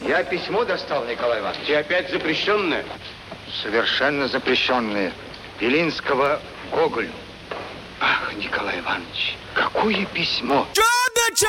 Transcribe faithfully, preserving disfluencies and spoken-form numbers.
Я письмо достал, Николай Иванович. И опять запрещенное? Совершенно запрещенное. Белинского Гоголю. Ах, Николай Иванович, какое письмо! Чё?